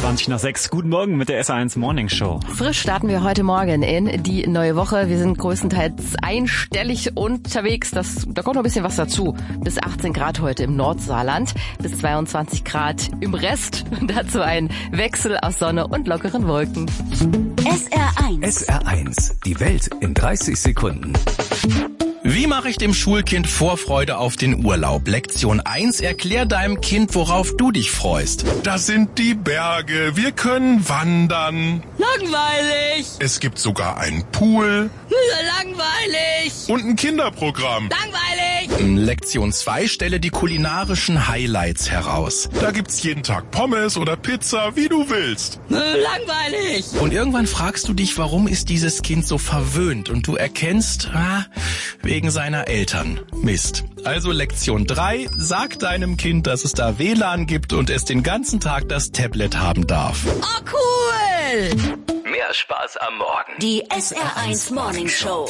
20:20. Guten Morgen mit der SR1 Morning Show. Frisch starten wir heute Morgen in die neue Woche. Wir sind größtenteils einstellig unterwegs. Da kommt noch ein bisschen was dazu. Bis 18 Grad heute im Nordsaarland, bis 22 Grad im Rest. Dazu ein Wechsel aus Sonne und lockeren Wolken. SR1. SR1. Die Welt in 30 Sekunden. Wie mache ich dem Schulkind Vorfreude auf den Urlaub? Lektion 1. Erklär deinem Kind, worauf du dich freust. Das sind die Berge. Wir können wandern. Langweilig. Es gibt sogar einen Pool. Langweilig. Und ein Kinderprogramm. Langweilig. Lektion 2. Stelle die kulinarischen Highlights heraus. Da gibt's jeden Tag Pommes oder Pizza, wie du willst. Langweilig. Und irgendwann fragst du dich, warum ist dieses Kind so verwöhnt? Und du erkennst, wegen seiner Eltern. Mist. Also Lektion 3. Sag deinem Kind, dass es da WLAN gibt und es den ganzen Tag das Tablet haben darf. Oh, cool. Mehr Spaß am Morgen. Die SR1 Morning Show.